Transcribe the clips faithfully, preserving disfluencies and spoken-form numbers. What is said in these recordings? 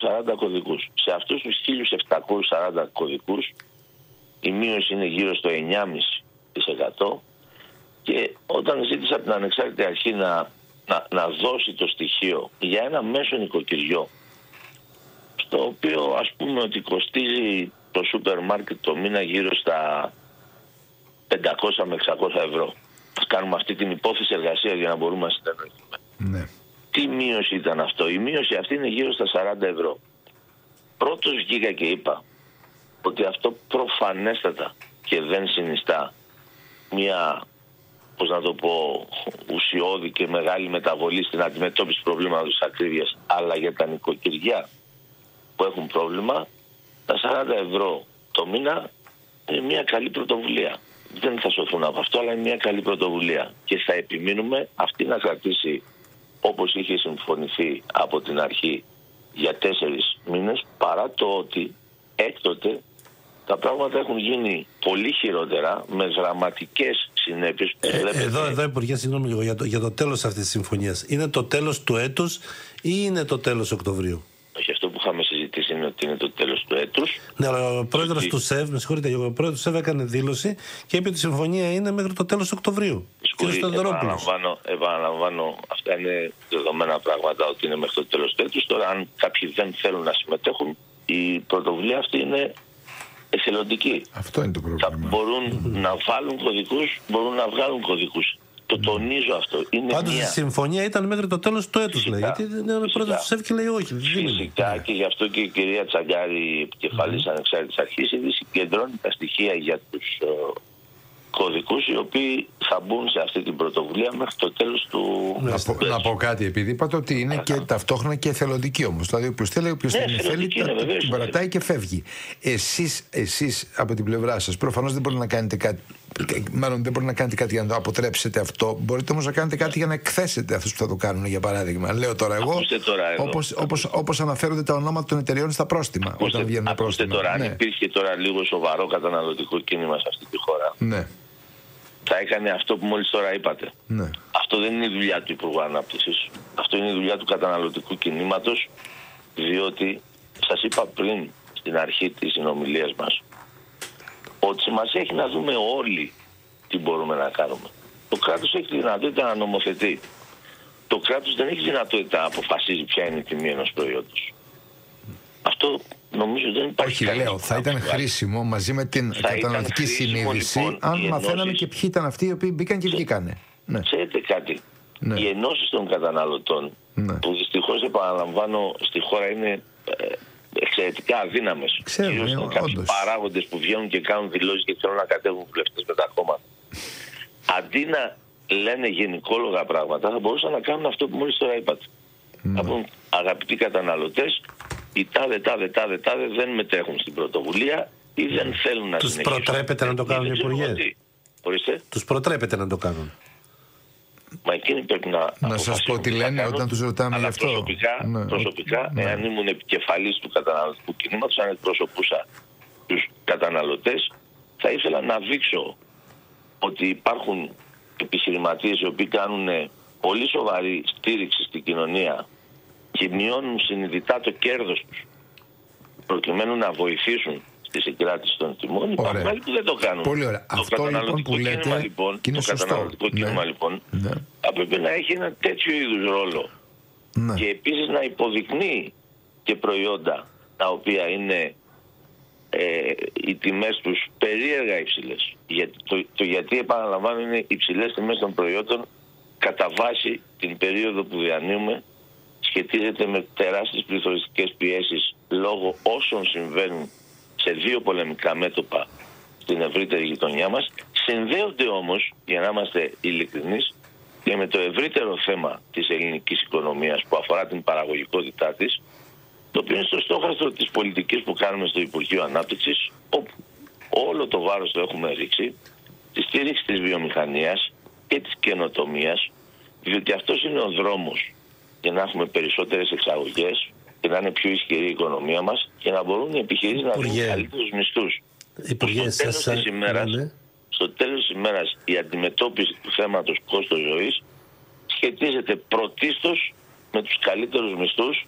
σαράντα κωδικούς. Σε αυτούς τους χίλιους επτακόσιους σαράντα κωδικούς η μείωση είναι γύρω στο εννιά κόμμα πέντε τοις εκατό και όταν ζήτησα από την ανεξάρτητη αρχή να, να, να δώσει το στοιχείο για ένα μέσο νοικοκυριό, στο οποίο ας πούμε ότι κοστίζει το σούπερ μάρκετ το μήνα γύρω στα πεντακόσια με εξακόσια ευρώ. Ας κάνουμε αυτή την υπόθεση εργασία για να μπορούμε να συνεννοηθούμε. Ναι. Τι μείωση ήταν αυτό? Η μείωση αυτή είναι γύρω στα σαράντα ευρώ. Πρώτος βγήκα και είπα ότι αυτό προφανέστατα και δεν συνιστά μια, πώς να το πω, ουσιώδη και μεγάλη μεταβολή στην αντιμετώπιση προβλήματος της ακρίβειας, αλλά για τα νοικοκυριά που έχουν πρόβλημα, τα σαράντα ευρώ το μήνα είναι μια καλή πρωτοβουλία. Δεν θα σωθούν από αυτό, αλλά είναι μια καλή πρωτοβουλία. Και θα επιμείνουμε αυτή να κρατήσει όπως είχε συμφωνηθεί από την αρχή για τέσσερις μήνες, παρά το ότι έκτοτε τα πράγματα έχουν γίνει πολύ χειρότερα, με δραματικές συνέπειες. Ε, εδώ, εδώ, Υπουργέ, συγγνώμη λίγο, για το, για το τέλος αυτής της συμφωνίας. Είναι το τέλος του έτους ή είναι το τέλος Οκτωβρίου? Όχι, αυτό που είχαμε συζητήσει είναι ότι είναι το τέλος του έτους. Ναι, αλλά ο πρόεδρος ότι... του ΣΕΒ, με συγχωρείτε, ο πρόεδρος του ΣΕΒ έκανε δήλωση και είπε ότι η συμφωνία είναι μέχρι το τέλος Οκτωβρίου. Επαναλαμβάνω, επαναλαμβάνω, αυτά είναι δεδομένα πράγματα ότι είναι μέχρι το τέλος του έτους. Τώρα, αν κάποιοι δεν θέλουν να συμμετέχουν, η πρωτοβουλία αυτή είναι εθελοντική. Αυτό είναι το πρόβλημα. Θα μπορούν mm-hmm. να βάλουν κωδικούς, μπορούν να βγάλουν κωδικούς. Το τονίζω αυτό. Πάντως μια... η συμφωνία ήταν μέχρι το τέλος του έτους, λέει. Γιατί ο πρόεδρος του ΣΕΒ και λέει όχι. Φυσικά, και γι' αυτό και η κυρία Τσαγκάρη, επικεφαλής mm-hmm. ανεξάρτητης αρχής, ήδη συγκεντρώνει τα στοιχεία για τους uh, κωδικούς, οι οποίοι θα μπουν σε αυτή την πρωτοβουλία μέχρι το τέλος του... Να, πω, να πω κάτι, επειδή είπατε ότι είναι και ταυτόχρονα και εθελοντική όμως. Δηλαδή, όποιος θέλει, όποιος ναι, δεν θέλει, είναι, την παρατάει και φεύγει. Εσείς, εσείς από την πλευρά σας, προφανώς δεν μπορείτε να κάνετε κάτι. Μάλλον δεν μπορείτε να κάνετε κάτι για να το αποτρέψετε αυτό. Μπορείτε όμως να κάνετε κάτι για να εκθέσετε αυτούς που θα το κάνουν, για παράδειγμα. Λέω τώρα εγώ, όπως, όπως, όπως αναφέρονται τα ονόματα των εταιρεών στα πρόστιμα. Ακούστε, όταν βγαίνουν ακούστε πρόστιμα. τώρα, ναι. αν υπήρχε τώρα λίγο σοβαρό καταναλωτικό κίνημα σε αυτή τη χώρα, ναι. θα έκανε αυτό που μόλις τώρα είπατε. Ναι. Αυτό δεν είναι η δουλειά του Υπουργού Ανάπτυξης. Αυτό είναι η δουλειά του καταναλωτικού κινήματος, διότι σας είπα πριν στην αρχή της συνομιλίας μας ότι σημασία έχει να δούμε όλοι τι μπορούμε να κάνουμε. Το κράτος έχει τη δυνατότητα να νομοθετεί. Το κράτος δεν έχει δυνατότητα να αποφασίζει ποια είναι η τιμή ενός προϊόντος. Αυτό νομίζω δεν υπάρχει. Όχι, λέω, θα ήταν χρήσιμο μαζί με την καταναλωτική συνείδηση, λοιπόν, αν μαθαίναμε ενώσεις... και ποιοι ήταν αυτοί οι οποίοι μπήκαν και βγήκανε. Ναι. Ξέρετε κάτι, ναι. Οι ενώσεις των καταναλωτών, ναι. που δυστυχώς επαναλαμβάνω στη χώρα είναι ε, εξαιρετικά αδύναμες. Κυρίως είναι κάποιοι παράγοντες που βγαίνουν και κάνουν δηλώσεις και θέλουν να κατέβουν βουλευτές με τα κόμματα. Αντί να λένε γενικόλογα πράγματα, θα μπορούσαν να κάνουν αυτό που μόλις τώρα είπατε. Ναι. Να πούν, αγαπητοί καταναλωτές, οι τάδε, τάδε, τάδε, τάδε δεν μετέχουν στην πρωτοβουλία ή δεν θέλουν να τους συνεχίσουν. Τους προτρέπετε να το κάνουν, Υπουργέ? Τους προτρέπετε να το κάνουν? Μα εκείνοι πρέπει να... Να σας πω τι λένε όταν τους ρωτάμε γι' αυτό. Προσωπικά, ναι. προσωπικά ναι. εάν ήμουν επικεφαλής του καταναλωτικού κινήματος, αν εκπροσωπούσα τους καταναλωτές, θα ήθελα να δείξω ότι υπάρχουν επιχειρηματίες οι οποίοι κάνουν πολύ σοβαρή στήριξη στην κοινωνία και μειώνουν συνειδητά το κέρδος τους προκειμένου να βοηθήσουν στη συγκράτηση των τιμών. Υπάρχουν άλλοι που δεν το κάνουν. Πολύ ωραία. Το Αυτό καταναλωτικό λοιπόν που κίνημα, λέτε, λοιπόν, και το καταναλωτικό ναι. κίνημα λοιπόν ναι. θα πρέπει να έχει ένα τέτοιο είδους ρόλο. Ναι. Και επίσης να υποδεικνύει και προϊόντα τα οποία είναι ε, οι τιμές τους περίεργα υψηλές. Για, το, το γιατί επαναλαμβάνω είναι υψηλές τιμές των προϊόντων κατά βάση την περίοδο που διανύουμε, σχετίζεται με τεράστιες πληθωριστικές πιέσεις λόγω όσων συμβαίνουν σε δύο πολεμικά μέτωπα στην ευρύτερη γειτονιά μας. Συνδέονται όμως, για να είμαστε ειλικρινείς, και με το ευρύτερο θέμα της ελληνικής οικονομίας που αφορά την παραγωγικότητά της, το οποίο είναι στο στόχαστρο της πολιτικής που κάνουμε στο Υπουργείο Ανάπτυξης, όπου όλο το βάρος το έχουμε ρίξει στη στήριξη της βιομηχανίας και της καινοτομίας, διότι αυτός είναι ο δρόμος για να έχουμε περισσότερες εξαγωγές και να είναι πιο ισχυρή η οικονομία μας και να μπορούν οι επιχειρήσεις να δίνουν καλύτερους μισθούς. Υπουργέ, στο, τέλος της ημέρας, ναι. στο τέλος της ημέρας η αντιμετώπιση του θέματος κόστος ζωής σχετίζεται πρωτίστως με τους καλύτερους μισθούς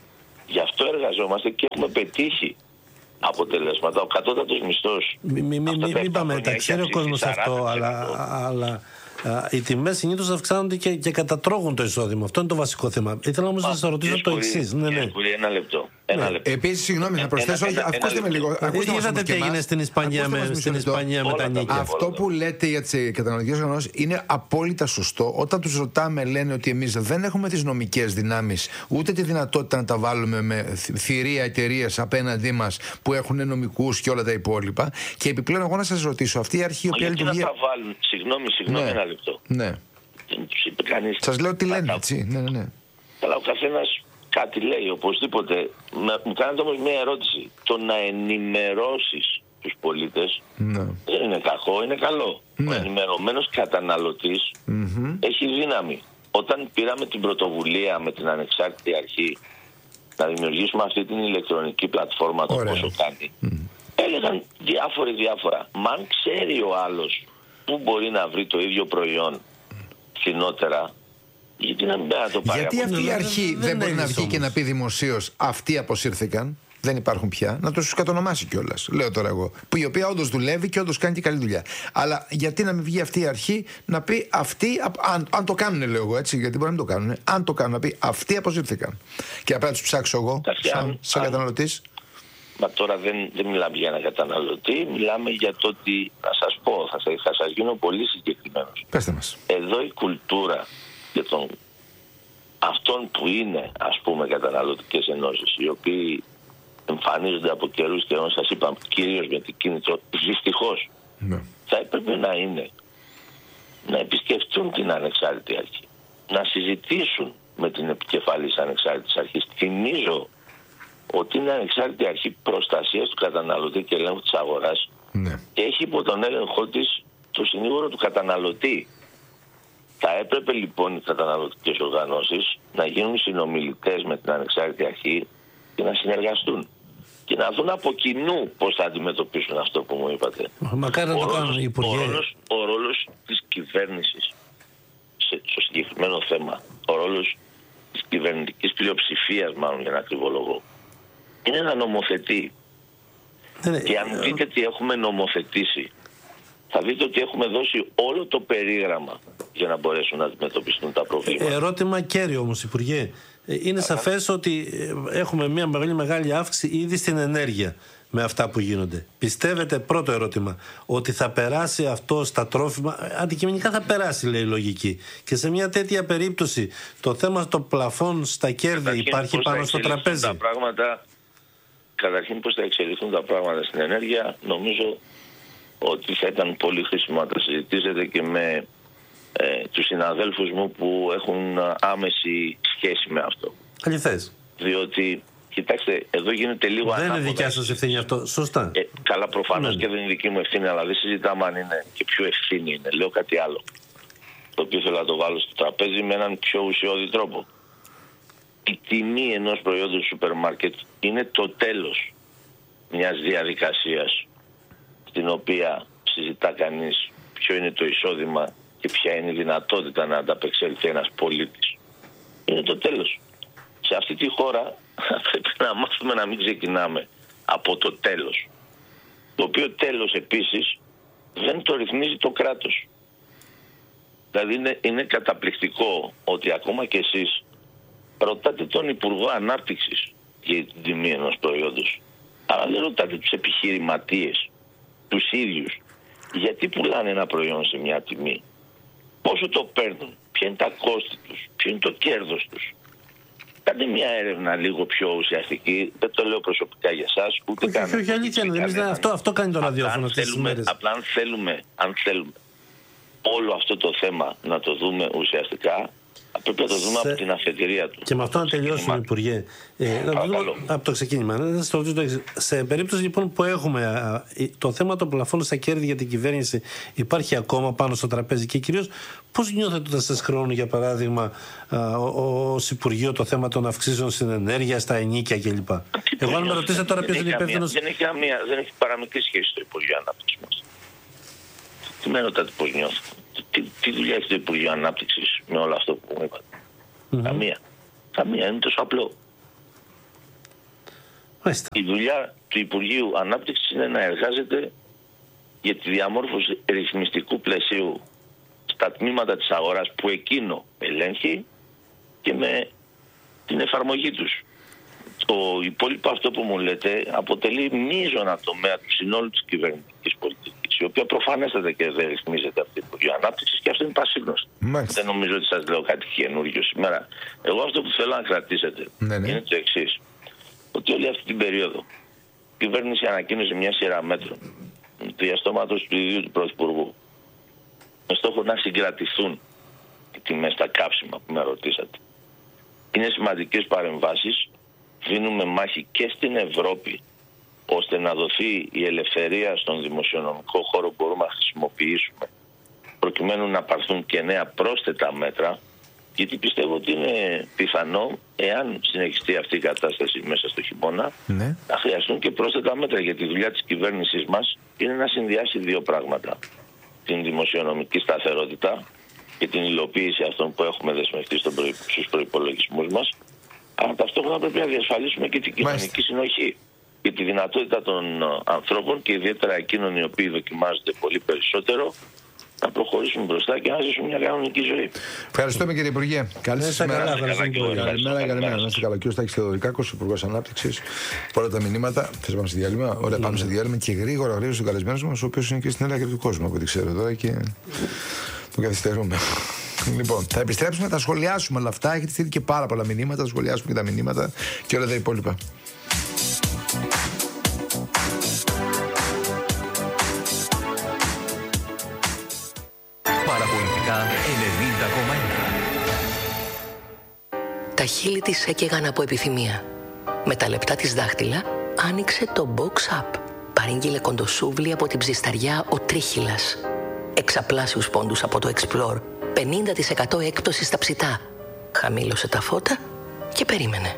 γι' αυτό εργαζόμαστε και έχουμε πετύχει αποτελέσματα. Ο κατώτατος μισθός. Μην μη, μη, μη, μη πάμε, τα ξέρει ο κόσμος αυτό, αλλά, αλλά α, οι τιμές συνήθως αυξάνονται και, και κατατρώγουν το εισόδημα. Αυτό είναι το βασικό θέμα. Ήθελα όμως να σας ρωτήσω το εξής. Ναι, ναι. Ένα λεπτό. Ένα ναι. λεπτό. Επίσης, συγγνώμη, να προσθέσω. Ένα, ένα, ακούστε ένα, με λίγο. Ακούστε είδατε τι έγινε στην Ισπανία με, στην Ισπανία με τα νίκια. Αυτό που λέτε για τις καταναλωτικές οργανώσεις είναι απόλυτα σωστό. Όταν τους ρωτάμε, λένε ότι εμείς δεν έχουμε τις νομικές δυνάμεις, ούτε τη δυνατότητα να τα βάλουμε με θηρία εταιρείες απέναντί μας που έχουν νομικούς και όλα τα υπόλοιπα. Και επιπλέον, εγώ να σας ρωτήσω, αυτή η αρχή η οποία λειτουργεί. Γιατί να τα βάλουν, συγγνώμη, συγγνώμη, ένα λεπτό. Ναι. Σας λέω τι λένε, έτσι. Ναι, ναι. Αλλά ο καθένας κάτι λέει, οπωσδήποτε. Μου κάνετε όμως μια ερώτηση. Το να ενημερώσεις τους πολίτες ναι. δεν είναι κακό, είναι καλό. Ναι. Ο ενημερωμένος καταναλωτής mm-hmm. έχει δύναμη. Όταν πήραμε την πρωτοβουλία με την ανεξάρτητη αρχή να δημιουργήσουμε αυτή την ηλεκτρονική πλατφόρμα, το πόσο κάνει, mm. έλεγαν διάφοροι διάφορα. Μα αν ξέρει ο άλλος πού μπορεί να βρει το ίδιο προϊόν φθηνότερα, γιατί να μην πάει να το πάρει. Γιατί αυτή η αρχή δεν, δεν μπορεί να βγει και να πει δημοσίως αυτοί αποσύρθηκαν, δεν υπάρχουν πια, να τους κατονομάσει κιόλας. Λέω τώρα εγώ. Που η οποία όντως δουλεύει και όντως κάνει και καλή δουλειά. Αλλά γιατί να μην βγει αυτή η αρχή να πει αυτοί, αν, αν το κάνουν, λέω εγώ έτσι, γιατί μπορεί να μην το κάνουν, αν το κάνουν, να πει αυτοί αποσύρθηκαν. Και απλά τους ψάξω εγώ, σαν, σαν καταναλωτής. Μα τώρα δεν, δεν μιλάμε για ένα καταναλωτή, μιλάμε για το ότι, να σας πω, θα, θα σας γίνω πολύ συγκεκριμένος. Πέστε μας. Εδώ η κουλτούρα για τον, αυτών που είναι, ας πούμε, καταναλωτικές ενώσεις, οι οποίοι εμφανίζονται από καιρούς και σας είπα, κυρίως με την κίνητρο, δυστυχώς, ναι. θα έπρεπε να είναι να επισκεφτούν την ανεξάρτητη αρχή, να συζητήσουν με την επικεφαλής ανεξάρτητης αρχής. Θυμίζω ότι είναι ανεξάρτητη αρχή προστασίας του καταναλωτή και ελέγχου της αγοράς ναι. και έχει υπό τον έλεγχό της το συνήγορο του καταναλωτή. Θα έπρεπε λοιπόν οι καταναλωτικές οργανώσεις να γίνουν συνομιλητές με την ανεξάρτητη αρχή και να συνεργαστούν και να δουν από κοινού πώς θα αντιμετωπίσουν αυτό που μου είπατε. Μακάρι να το κάνουν οι υπουργοί. Ο ρόλος, ο ρόλος της κυβέρνησης σε, στο συγκεκριμένο θέμα, ο ρόλος της κυβερνητικής πλειοψηφίας, μάλλον για ένα ακριβό είναι να νομοθετεί. Ναι, και αν δείτε τι έχουμε νομοθετήσει, θα δείτε ότι έχουμε δώσει όλο το περίγραμμα για να μπορέσουν να αντιμετωπιστούν τα προβλήματα. Ερώτημα κέριο όμως, Υπουργέ. Είναι Αχα. σαφές ότι έχουμε μια μεγάλη, μεγάλη αύξηση ήδη στην ενέργεια με αυτά που γίνονται. Πιστεύετε, πρώτο ερώτημα, ότι θα περάσει αυτό στα τρόφιμα? Αντικειμενικά θα περάσει, λέει η λογική. Και σε μια τέτοια περίπτωση το θέμα των πλαφών στα κέρδη Καταρχήν, υπάρχει πάνω στο τραπέζι. Τα πράγματα, καταρχήν πώς θα εξελιχθούν τα πράγματα στην ενέργεια, νομίζω ότι θα ήταν πολύ χρήσιμο να τα συζητήσετε και με ε, τους συναδέλφους μου που έχουν άμεση σχέση με αυτό. Αληθές. Διότι, κοιτάξτε, εδώ γίνεται λίγο δεν ανάποδα. Είναι δικιά σας ευθύνη αυτό, σωστά. Ε, καλά, προφανώς ναι. και δεν είναι δική μου ευθύνη, αλλά δεν συζητάμε αν είναι και ποιο ευθύνη είναι. Λέω κάτι άλλο, το οποίο θέλω να το βάλω στο τραπέζι με έναν πιο ουσιώδη τρόπο. Η τιμή ενός προϊόντος του σούπερ μάρκετ είναι το τέλος μιας διαδικασίας στην οποία συζητά κανείς ποιο είναι το εισόδημα και ποια είναι η δυνατότητα να ανταπεξέλθει ένας πολίτης. Είναι το τέλος. Σε αυτή τη χώρα πρέπει να μάθουμε να μην ξεκινάμε από το τέλος. Το οποίο τέλος επίσης δεν το ρυθμίζει το κράτος. Δηλαδή είναι, είναι καταπληκτικό ότι ακόμα και εσείς ρωτάτε τον Υπουργό Ανάπτυξης για την τιμή ενός προϊόντος, αλλά δεν ρωτάτε τους επιχειρηματίες, τους ίδιους, γιατί πουλάνε ένα προϊόν σε μια τιμή, πόσο το παίρνουν, ποια είναι τα κόστη τους, ποιο είναι το κέρδος τους. Κάντε μια έρευνα λίγο πιο ουσιαστική, δεν το λέω προσωπικά για εσάς, ούτε όχι, όχι, όχι, αλήθεια είναι, δεν αυτό, αυτό κάνει το ραδιόφωνο αυτές τις μέρες. Απλά αν θέλουμε, αν θέλουμε όλο αυτό το θέμα να το δούμε ουσιαστικά, πρέπει να το δούμε σε... από την αφετηρία του. Και με αυτό να τελειώσουμε, Υπουργέ. Ε, να το δούμε από το ξεκίνημα. Σε περίπτωση λοιπόν που έχουμε το θέμα των πλαφών στα κέρδη για την κυβέρνηση, υπάρχει ακόμα πάνω στο τραπέζι και κυρίως πώς νιώθετε όταν σας χρεώνουν, για παράδειγμα, ως Υπουργείο το θέμα των αυξήσεων στην ενέργεια, στα ενοίκια κλπ. Εγώ, αν με ρωτήσετε τώρα ποιος είναι υπεύθυνος. Δεν έχει, δεν έχει παραμικρή σχέση το Υπουργείο Ανάπτυξης μας. Τι με ρωτάτε πώς νιώθω. Τι, τι δουλειά έχει το Υπουργείο Ανάπτυξης με όλο αυτό που μου είπατε? Mm-hmm. Καμία. Καμία. Είναι τόσο απλό. Μάλιστα. Η δουλειά του Υπουργείου Ανάπτυξης είναι να εργάζεται για τη διαμόρφωση ρυθμιστικού πλαισίου στα τμήματα της αγοράς που εκείνο ελέγχει και με την εφαρμογή τους. Το υπόλοιπο αυτό που μου λέτε αποτελεί μείζωνα τομέα του συνόλου της κυβερνητικής πολιτικής, η οποία προφανέστατα και δεν ρυθμίζεται από την Υπουργείο Ανάπτυξης, και αυτό είναι πασίγνωστο. Δεν νομίζω ότι σας λέω κάτι καινούργιο σήμερα. Εγώ αυτό που θέλω να κρατήσετε ναι, ναι. είναι το εξής. Ότι όλη αυτή την περίοδο η κυβέρνηση ανακοίνωσε μια σειρά μέτρων του διαστόματος του ιδίου του Πρωθυπουργού με στόχο να συγκρατηθούν οι τιμές στα καύσιμα που με ρωτήσατε. Είναι σημαντικές παρεμβάσεις. Δίνουμε μάχη και στην Ευρώπη ώστε να δοθεί η ελευθερία στον δημοσιονομικό χώρο που μπορούμε να χρησιμοποιήσουμε προκειμένου να πάρθουν και νέα πρόσθετα μέτρα, γιατί πιστεύω ότι είναι πιθανό, εάν συνεχιστεί αυτή η κατάσταση μέσα στο χειμώνα, ναι. να χρειαστούν και πρόσθετα μέτρα, γιατί η δουλειά της κυβέρνησης μας είναι να συνδυάσει δύο πράγματα. Την δημοσιονομική σταθερότητα και την υλοποίηση αυτών που έχουμε δεσμευτεί στους προϋπολογισμούς μας, αλλά ταυτόχρονα πρέπει να διασφαλίσουμε και την κοινωνική συνοχή και τη δυνατότητα των ανθρώπων, και ιδιαίτερα εκείνων οι οποίοι δοκιμάζονται πολύ περισσότερο, να προχωρήσουν μπροστά και να ζήσουν μια κανονική ζωή. Ευχαριστούμε, κύριε Υπουργέ. Καλή σας ημέρα. Καλημέρα, καλημέρα. Να είστε καλά. Κύριος Τάκης Θεοδωρικάκος, Υπουργός Ανάπτυξης. Πολλά τα μηνύματα. Θες να πάμε σε διάλειμμα? Ωραία, πάμε σε διάλειμμα και γρήγορα γρήγορα στον καλεσμένο μας, ο οποίος είναι και στην Ελλάδα του κόσμου, από ό,τι ξέρω τώρα, και τον καθυστερούμε. Λοιπόν, θα επιστρέψουμε, θα σχολιάσουμε όλα αυτά. Έχετε στείλει και πάρα πολλά μηνύματα. Θα σχολιάσουμε και τα μηνύματα και όλα τα υπόλοιπα. Παραπολιτικά ενενήντα κόμμα ένα. Τα χείλη της έκαιγαν από επιθυμία. Με τα λεπτά της δάχτυλα άνοιξε το Box Up. Παρήγγειλε κοντοσούβλι από την ψισταριά ο Τρίχυλας. Εξαπλάσιους πόντους από το Explore. πενήντα τοις εκατό έκπτωση στα ψητά. Χαμήλωσε τα φώτα και περίμενε.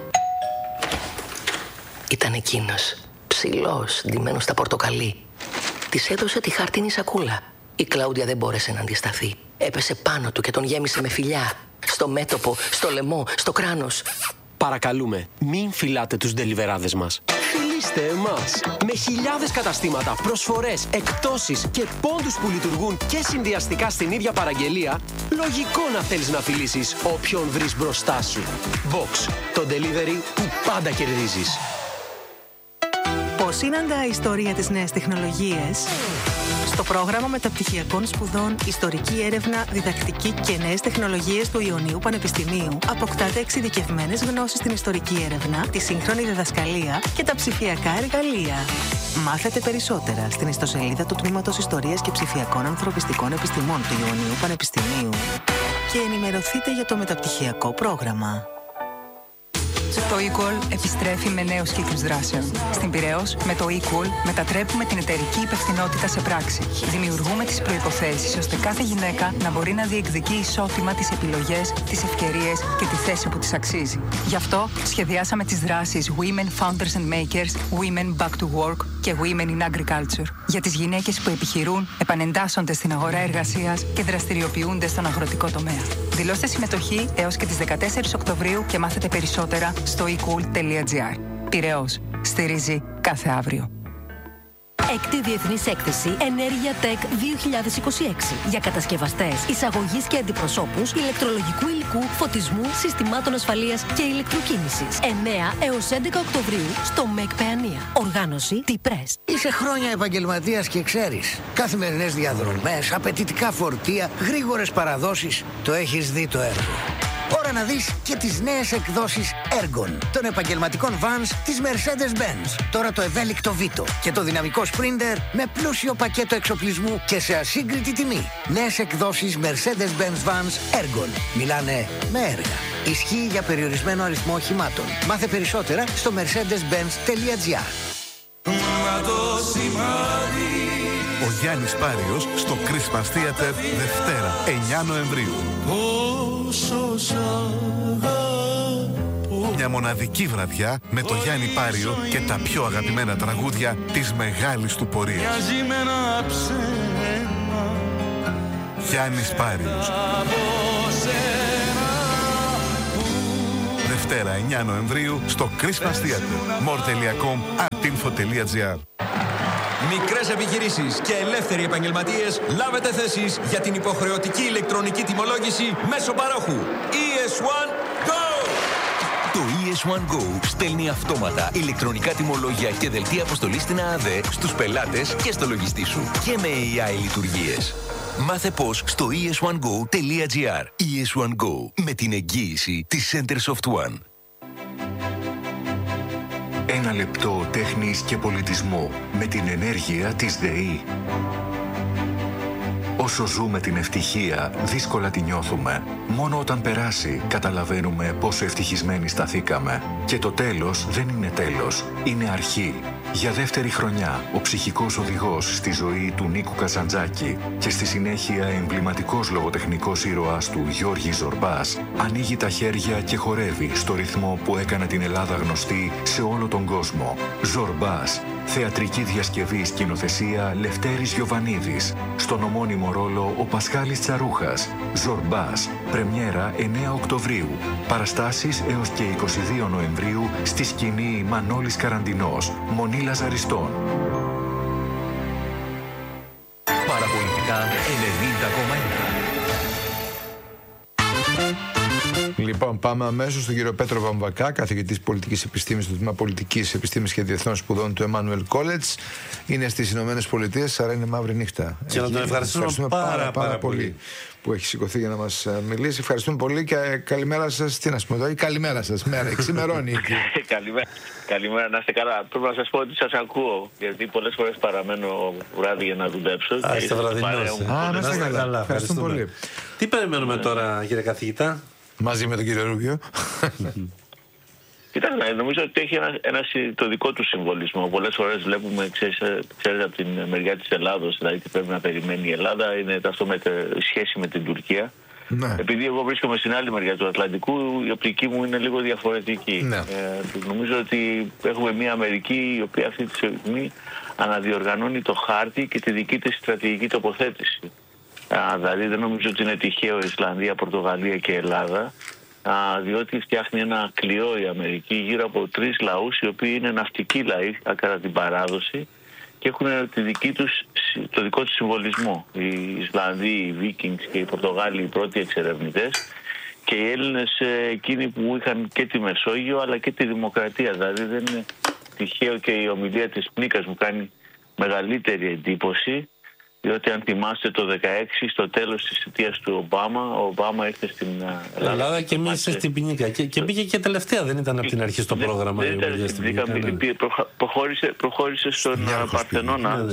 Ήταν εκείνος, ψηλός, ντυμένος στα πορτοκαλί. Της έδωσε τη χάρτινη σακούλα. Η Κλάουδια δεν μπόρεσε να αντισταθεί. Έπεσε πάνω του και τον γέμισε με φιλιά. Στο μέτωπο, στο λαιμό, στο κράνος. Παρακαλούμε, μην φυλάτε τους ντελιβεράδες μας. Φιλήστε εμάς. Με χιλιάδες καταστήματα, προσφορές, εκπτώσεις και πόντους που λειτουργούν και συνδυαστικά στην ίδια παραγγελία, λογικό να θέλεις να φιλήσεις όποιον βρεις μπροστά σου. Box, το delivery που πάντα κερδίζεις. Πώς συναντά η ιστορία της νέας τεχνολογίας? Στο πρόγραμμα μεταπτυχιακών σπουδών Ιστορική Έρευνα, Διδακτική και Νέες Τεχνολογίες του Ιωνίου Πανεπιστημίου αποκτάτε εξειδικευμένες γνώσεις στην ιστορική έρευνα, τη σύγχρονη διδασκαλία και τα ψηφιακά εργαλεία. Μάθετε περισσότερα στην ιστοσελίδα του Τμήματος Ιστορίας και Ψηφιακών Ανθρωπιστικών Επιστημών του Ιωνίου Πανεπιστημίου και ενημερωθείτε για το μεταπτυχιακό πρόγραμμα. Το eQual επιστρέφει με νέους κύκλους δράσεων. Στην Πειραιώς, με το eQual μετατρέπουμε την εταιρική υπευθυνότητα σε πράξη. Δημιουργούμε τις προϋποθέσεις ώστε κάθε γυναίκα να μπορεί να διεκδικεί ισότιμα τις επιλογές, τις ευκαιρίες και τη θέση που της αξίζει. Γι' αυτό σχεδιάσαμε τις δράσεις Women Founders and Makers, Women Back to Work και Women in Agriculture για τις γυναίκες που επιχειρούν, επανεντάσσονται στην αγορά εργασίας και δραστηριοποιούνται στον αγροτικό τομέα. Δηλώστε συμμετοχή έως και τις δεκατέσσερις Οκτωβρίου και μάθετε περισσότερα στο ecool τελεία gr. Πειραιώς. Στηρίζει κάθε αύριο. Έκτη Διεθνής Έκθεση Ενέργεια Tech δύο χιλιάδες είκοσι έξι για κατασκευαστές, εισαγωγής και αντιπροσώπους ηλεκτρολογικού υλικού, φωτισμού, συστημάτων ασφαλείας και ηλεκτροκίνησης. εννέα έως έντεκα Οκτωβρίου στο ΜΕΚ Παιανία. Οργάνωση T-Press. Είσαι χρόνια επαγγελματίας και ξέρεις. Καθημερινές διαδρομές, απαιτητικά φορτία, γρήγορες παραδόσεις. Το έχεις δει το έργο. Ώρα να δεις και τις νέες εκδόσεις Ergon των επαγγελματικών vans της Mercedes-Benz. Τώρα το ευέλικτο Vito και το δυναμικό Sprinter με πλούσιο πακέτο εξοπλισμού και σε ασύγκριτη τιμή. Νέες εκδόσεις Mercedes-Benz vans Ergon. Μιλάνε με έργα. Ισχύει για περιορισμένο αριθμό οχημάτων. Μάθε περισσότερα στο mercedes benz τελεία gr. Ο Γιάννης Πάριος στο Christmas Theater Δευτέρα, εννέα Νοεμβρίου. Μια μοναδική βραδιά με το Γιάννη Πάριο και τα πιο αγαπημένα τραγούδια της μεγάλης του πορείας. Γιάννης Πάριος. Δευτέρα Δευτέρα εννιά Νοεμβρίου στο Christmas Theater. more τελεία com at info τελεία gr. Μικρές επιχειρήσεις και ελεύθεροι επαγγελματίες, λάβετε θέσεις για την υποχρεωτική ηλεκτρονική τιμολόγηση μέσω παρόχου ι ες ουάν Go! Το ι ες ουάν Go στέλνει αυτόματα ηλεκτρονικά τιμολόγια και δελτία αποστολής στην ΑΑΔΕ στους πελάτες και στο λογιστή σου και με έι άι λειτουργίες. Μάθε πώς στο ι ες ουάν γκο τελεία gr. ι ες ουάν Go, με την εγγύηση της Centersoft One. Ένα λεπτό τέχνης και πολιτισμού με την ενέργεια της ΔΕΗ. Όσο ζούμε την ευτυχία, δύσκολα τη νιώθουμε. Μόνο όταν περάσει, καταλαβαίνουμε πόσο ευτυχισμένοι σταθήκαμε. Και το τέλος δεν είναι τέλος, είναι αρχή. Για δεύτερη χρονιά, ο ψυχικός οδηγός στη ζωή του Νίκου Καζαντζάκη και στη συνέχεια εμβληματικός λογοτεχνικός ήρωας του Γιώργης Ζορμπάς ανοίγει τα χέρια και χορεύει στο ρυθμό που έκανε την Ελλάδα γνωστή σε όλο τον κόσμο. Ζορμπάς, θεατρική διασκευή, σκηνοθεσία Λευτέρης Γιοβανίδης. Στον ομώνυμο ρόλο ο Πασχάλης Τσαρούχας. Ζορμπάς, πρεμιέρα εννέα Οκτωβρίου. Παραστάσεις έως και είκοσι δύο Νοεμβρίου στη σκηνή Μανώλης Καραντινός, Μονή Λαζαριστών. Παραπολιτικά ενενήντα κόμμα ένα. Λοιπόν, πάμε αμέσως στον κύριο Πέτρο Βαμβακά, καθηγητής πολιτικής επιστήμης του Τμήμα Πολιτικής Επιστήμης και Διεθνών Σπουδών του Emmanuel College. Είναι στις Ηνωμένες Πολιτείες, άρα είναι μαύρη νύχτα. Και να τον ευχαριστούμε πάρα, πάρα, πάρα πολύ. πολύ που έχει σηκωθεί για να μας μιλήσει. Ευχαριστούμε πολύ και καλημέρα σας. Τι να σου πω εδώ, ή καλημέρα σας. Μέρα, ξημερώνει. καλημέρα, καλημέρα, να είστε καλά. Πρέπει να σας πω ότι σας ακούω, γιατί πολλές φορές παραμένω βράδυ για να δουλέψω. Α, είστε βραδινός. Α, να είστε καλά. Ευχαριστούμε πολύ. Τι περιμένουμε τώρα, κύριε καθηγητά? Μαζί με τον κύριο Ρούμπιο. Κοιτάξτε, νομίζω ότι έχει ένα, ένα, το δικό του συμβολισμό. Πολλές φορές βλέπουμε, ξέρετε, από την μεριά της Ελλάδος, δηλαδή τι πρέπει να περιμένει η Ελλάδα, είναι αυτό με σχέση με την Τουρκία. Ναι. Επειδή εγώ βρίσκομαι στην άλλη μεριά του Ατλαντικού, η οπτική μου είναι λίγο διαφορετική. Ναι. Ε, νομίζω ότι έχουμε μια Αμερική η οποία αυτή τη στιγμή αναδιοργανώνει το χάρτη και τη δική της στρατηγική τοποθέτηση. Α, δηλαδή δεν νομίζω ότι είναι τυχαίο Ισλανδία, Πορτογαλία και Ελλάδα, α, διότι φτιάχνει ένα κλειό η Αμερική γύρω από τρεις λαούς οι οποίοι είναι ναυτικοί λαοί κατά την παράδοση και έχουν τη δική τους, το δικό τους συμβολισμό. Οι Ισλανδοί, οι Βίκινγκς και οι Πορτογάλοι οι πρώτοι εξερευνητές και οι Έλληνες εκείνοι που είχαν και τη Μεσόγειο αλλά και τη δημοκρατία. Δηλαδή δεν είναι τυχαίο και η ομιλία της Πνίκας μου κάνει μεγαλύτερη εντύπωση. Διότι αν θυμάστε το δεκαέξι, στο τέλος της θητείας του Ομπάμα, ο Ομπάμα ήρθε στην Ελλάδα. Ελλάδα και μίλησε στην Πνίκα. Και, και πήγε και τελευταία, δεν ήταν από την αρχή στο πρόγραμμα. Δεν ήταν στην Πνίκα, προχώρησε, προχώρησε στον Παρθενώνα.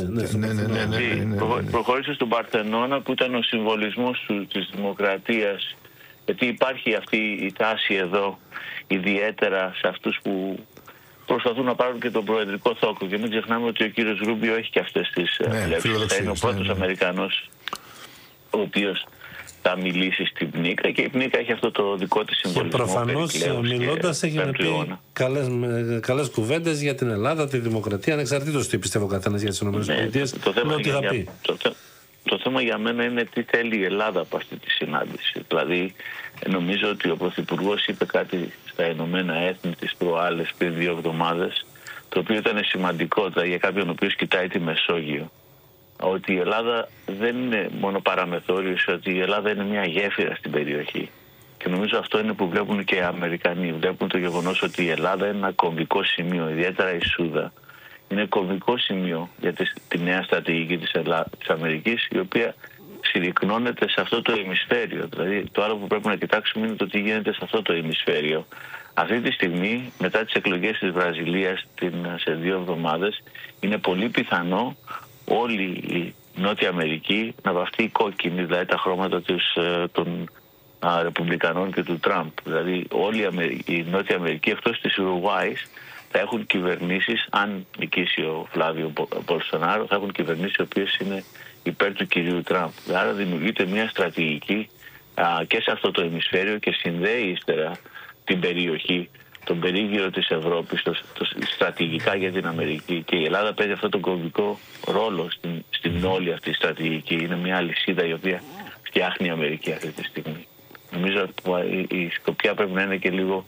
Προχώρησε στον Παρθενώνα που ήταν ο συμβολισμός του, της δημοκρατίας. Γιατί υπάρχει αυτή η τάση εδώ, ιδιαίτερα σε αυτούς που προσπαθούν να πάρουν και τον προεδρικό θόκο. Και μην ξεχνάμε ότι ο κύριος Ρούμπιο έχει και αυτές τις βλέψεις. Ναι, είναι ο πρώτος ναι, ναι. Αμερικανός ο οποίος θα μιλήσει στην Πνίκα και η Πνίκα έχει αυτό το δικό της συμβολισμό. Και προφανώς μιλώντας έχει πει καλές, καλές κουβέντες για την Ελλάδα, τη δημοκρατία, ανεξαρτήτως τι πιστεύω ο καθένας για τις ΗΠΑ. Ναι, το, θέμα για, θα πει. Το, το, το θέμα για μένα είναι τι θέλει η Ελλάδα από αυτή τη συνάντηση. Δηλαδή νομίζω ότι ο Πρωθυπουργός είπε κάτι στα Ηνωμένα Έθνη τις προάλλες πριν δύο εβδομάδες, το οποίο ήταν σημαντικότητα για κάποιον ο οποίος κοιτάει τη Μεσόγειο. Ότι η Ελλάδα δεν είναι μόνο παραμεθόριος, ότι η Ελλάδα είναι μια γέφυρα στην περιοχή. Και νομίζω αυτό είναι που βλέπουν και οι Αμερικανοί. Βλέπουν το γεγονός ότι η Ελλάδα είναι ένα κομβικό σημείο, ιδιαίτερα η Σούδα. Είναι κομβικό σημείο για τη, τη νέα στρατηγική της, Ελλάδα, της Αμερικής, η οποία συρρυκνώνεται σε αυτό το ημισφαίριο. Δηλαδή το άλλο που πρέπει να κοιτάξουμε είναι το τι γίνεται σε αυτό το ημισφαίριο. Αυτή τη στιγμή, μετά τις εκλογές της Βραζιλίας την, σε δύο εβδομάδες, είναι πολύ πιθανό όλη η Νότια Αμερική να βαφτεί κόκκινη, δηλαδή τα χρώματα τους, των α, Ρεπουμπλικανών και του Τραμπ. Δηλαδή όλη η, Αμερική, η Νότια Αμερική εκτός της Ουρουάης θα έχουν κυβερνήσεις, αν νικήσει ο Φλάβιο Μπολσονάρο, θα έχουν κυβερνήσεις οι οποίες είναι υπέρ του κυρίου Τραμπ. Άρα δημιουργείται μια στρατηγική α, και σε αυτό το ημισφαίριο και συνδέει ύστερα την περιοχή, τον περίγυρο της Ευρώπης, το, το, στρατηγικά για την Αμερική. Και η Ελλάδα παίζει αυτόν τον κομβικό ρόλο στην, στην όλη αυτή στρατηγική. Είναι μια αλυσίδα η οποία φτιάχνει η Αμερική αυτή τη στιγμή. Νομίζω ότι η, η Σκοπιά πρέπει να είναι και λίγο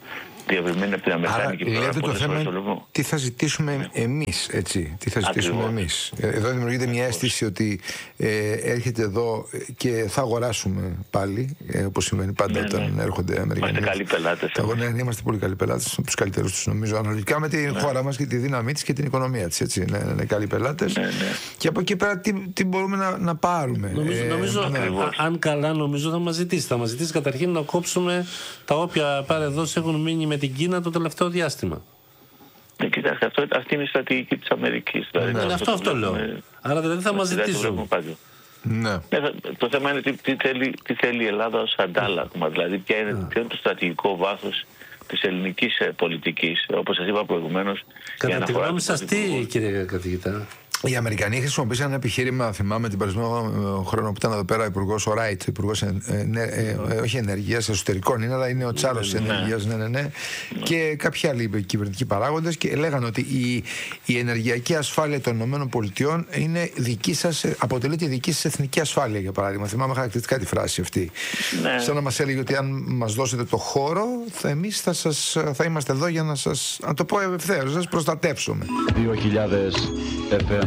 διευρυμένη από την Αμερικάνικη πλευρά. Άρα, το θέμα είναι τι θα ζητήσουμε ναι. εμείς, έτσι. Τι θα ζητήσουμε Ακριβώς. εμείς. Εδώ δημιουργείται μια αίσθηση ότι ε, έρχεται εδώ και θα αγοράσουμε πάλι, ε, όπως σημαίνει πάντα ναι, όταν ναι. έρχονται Αμερικανοί. Είμαστε καλοί πελάτες. Εγώ, ναι, είμαστε πολύ καλοί πελάτες, από τους καλύτερους τους νομίζω. Αναλογικά με τη ναι. χώρα μας και τη δύναμή της και την οικονομία της. Έτσι. Ναι, ναι, ναι, καλοί πελάτες. Ναι, ναι. Και από εκεί πέρα τι, τι μπορούμε να, να πάρουμε. Νομίζω, ε, νομίζω ναι. αν καλά, νομίζω θα μας ζητήσει. Θα μας ζητήσει καταρχήν να κόψουμε τα όποια παρεδόσεις έχουν μείνει με την Κίνα το τελευταίο διάστημα. Ναι, κοιτάξτε, αυτό, αυτή είναι η στρατηγική της Αμερικής. Δηλαδή, ναι, αυτό, αυτό, αυτό λέω. Με... Άρα δηλαδή θα μας ζητήσουν. Ναι. Ναι, το θέμα είναι τι, τι, θέλει, τι θέλει η Ελλάδα ως αντάλλαγμα. Δηλαδή, ποια είναι, ποιο είναι το στρατηγικό βάθος της ελληνικής πολιτικής, όπως σας είπα προηγουμένως. Κατά τη γνώμη σας, τι, κύριε καθηγητά? Οι Αμερικανοί χρησιμοποίησαν ένα επιχείρημα, θυμάμαι την περασμένο χρόνο που ήταν εδώ πέρα ο υπουργός ο Ράιτ, υπουργός ε, ε, ε, ε, όχι ενέργειας, εσωτερικών είναι, αλλά είναι ο Τσάρος ναι, ενέργειας, ναι, ναι, ναι, ναι. Και κάποιοι άλλοι κυβερνητικοί παράγοντες και λέγανε ότι η, η ενεργειακή ασφάλεια των ΗΠΑ είναι δική σας, αποτελεί τη δική σας εθνική ασφάλεια, για παράδειγμα. Θυμάμαι χαρακτηριστικά τη φράση αυτή. Ναι. Σαν να μας έλεγε ότι αν μας δώσετε το χώρο, θα, εμείς θα, σας, θα είμαστε εδώ για να σας, να το πω ευθέως, να σας προστατεύσουμε. δύο χιλιάδες εφ εμ.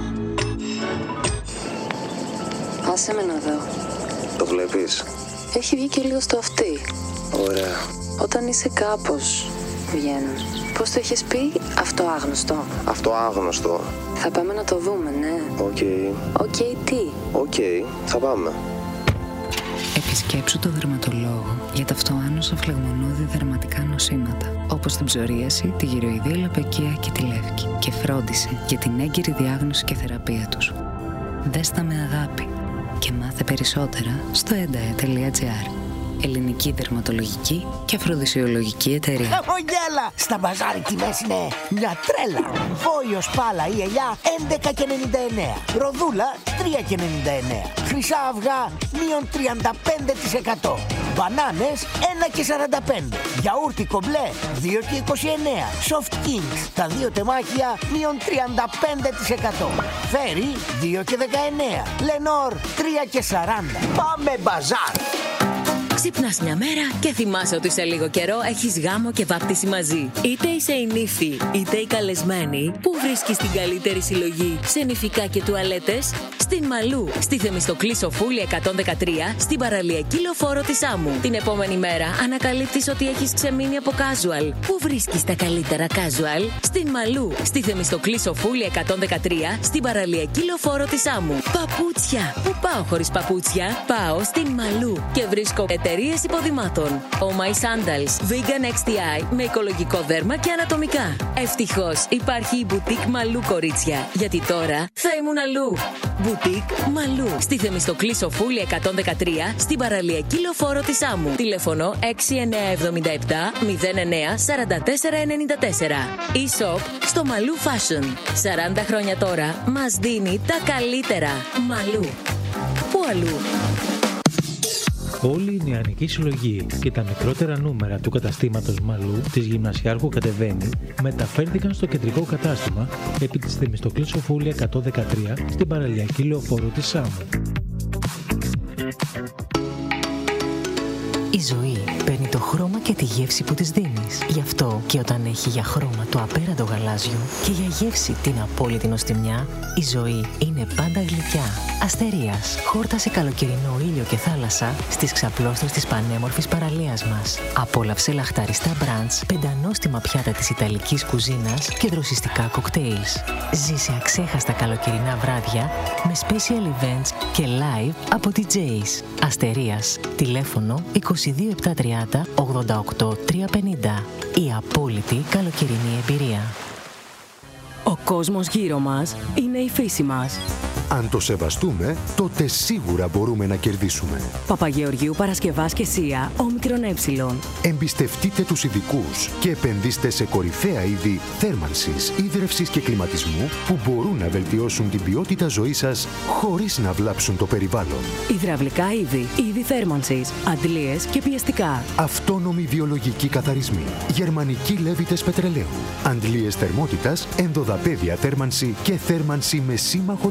Άσε με να δω. Το βλέπεις? Έχει βγει και λίγο στο αυτί. Ωραία. Όταν είσαι κάπως βγαίνουν. Πώς το έχεις πει? Αυτοάγνωστο. Αυτοάγνωστο. Θα πάμε να το δούμε, ναι. Οκ. Okay. Οκ okay, τι? Οκ, okay, θα πάμε. Επισκέψου το δερματολόγο για τα αυτοάνωσα φλεγμονώδη δερματικά νοσήματα, όπως την ψωρίαση, τη γυροειδή λαπαικία και τη λεύκη, και φρόντισε για την έγκυρη διάγνωση και θεραπεία τους. Δέστα με αγάπη και μάθε περισσότερα στο ένταε τελεία τζι άρ. Ελληνική δερματολογική και αφροδισιολογική εταιρεία. Χαμογέλα! Στα μπαζάρι τιμές είναι μια τρέλα. Βόλιος, πάλα ή ελιά έντεκα και ενενήντα εννέα. Ροδούλα τρία και ενενήντα εννέα. Χρυσά αυγά μείον τριάντα πέντε τοις εκατό. Μπανάνες ένα και σαράντα πέντε. Γιαούρτι κομπλέ δύο και είκοσι εννέα. Soft Kings τα δύο τεμάχια μείον τριάντα πέντε τοις εκατό. Φέρι δύο και δεκαεννέα. Λενόρ τρία και σαράντα. Πάμε μπαζάρ! Ξυπνάς μια μέρα και θυμάσαι ότι σε λίγο καιρό έχεις γάμο και βάπτιση μαζί. Είτε είσαι η νύφη, είτε η καλεσμένη, που βρίσκεις την καλύτερη συλλογή σε νηφικά και τουαλέτες? Στην Μαλού, στη Θεμιστοκλή Σοφούλη εκατόν δεκατρία, στην παραλιακή λεωφόρο της Άμμου. Την επόμενη μέρα ανακαλύπτεις ότι έχεις ξεμείνει από casual. Πού βρίσκεις τα καλύτερα casual? Στην Μαλού, στη Θεμιστοκλή Σοφούλη εκατόν δεκατρία, στην παραλιακή λεωφόρο της Άμμου. Παπούτσια. Πού πάω χωρίς παπούτσια? Πάω στην Μαλού και βρίσκω εταιρείες υποδημάτων. Oh My Sandals, Vegan εξ τι άι με οικολογικό δέρμα και ανατομικά. Ευτυχώς υπάρχει η Boutique Μαλού, κορίτσια, γιατί τώρα θα ήμουν αλλού. Boutique Μαλού, στη Θεμιστοκλή Σοφούλη εκατόν δεκατρία, στην παραλιακή λεωφόρο της Άμμου. Τηλέφωνο έξι εννιά εβδομήντα επτά μηδέν εννιά σαράντα τέσσερα ενενήντα τέσσερα. E-shop στο Μαλού Fashion. σαράντα χρόνια τώρα μας δίνει τα καλύτερα. Μαλού. Πού αλλού? Όλη η νεανική συλλογή και τα μικρότερα νούμερα του καταστήματος Μαλού της Γυμνασιάρχου Κατεβαίνει μεταφέρθηκαν στο κεντρικό κατάστημα επί της Θεμιστοκλής Σοφούλη εκατόν δεκατρία στην παραλιακή λεωφόρο της Άμμου. Η ζωή παίρνει το χρώμα και τη γεύση που της δίνεις. Γι' αυτό και όταν έχει για χρώμα το απέραντο γαλάζιο και για γεύση την απόλυτη νοστιμιά, η ζωή είναι πάντα γλυκιά. Αστερίας, χόρτασε καλοκαιρινό ήλιο και θάλασσα στις ξαπλώστρες της πανέμορφης παραλίας μας. Απόλαυσε λαχταριστά μπραντς, πεντανόστιμα πιάτα της ιταλικής κουζίνας και δροσιστικά κοκτέιλς. Ζήσε αξέχαστα καλοκαιρινά βράδια με special events και live από ντι τζέις. Αστερίας, τηλέφωνο είκοσι δύο επτακόσια τριάντα ογδόντα οκτώ τριακόσια πενήντα. Η απόλυτη καλοκαιρινή εμπειρία. Ο κόσμος γύρω μας είναι η φύση μας. Αν το σεβαστούμε, τότε σίγουρα μπορούμε να κερδίσουμε. Παπαγεωργίου Παρασκευάς και Σία, όμικρον ε. Εμπιστευτείτε τους ειδικούς και επενδύστε σε κορυφαία είδη θέρμανσης, ίδρευσης και κλιματισμού που μπορούν να βελτιώσουν την ποιότητα ζωής σας χωρίς να βλάψουν το περιβάλλον. Υδραυλικά είδη, είδη θέρμανσης, αντλίες και πιεστικά. Αυτόνομοι βιολογικοί καθαρισμοί, γερμανικοί λέβητες πετρελαίου, αντλίες θερμότητας, ενδοδαπέδια θέρμανση και θέρμανση με σύμμαχο τον ήλιο.